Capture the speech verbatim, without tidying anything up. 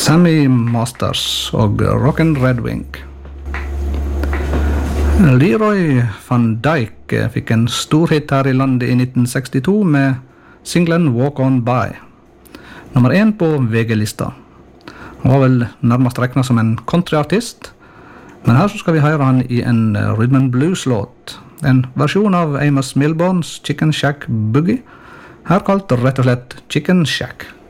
Sammy Masters og Rockin' Red Wing. Leroy Van Dyke fikk en stor hit her i landet i nitten sekstito med singlen Walk On By. Nummer én på V G-lista. Han var vel nærmest regnet som en countryartist, men her så skal vi høre han i en rhythm and blues-låt. En versjon av Amos Milburns Chicken Shack Boogie, her kalt rett og slett Chicken Shack.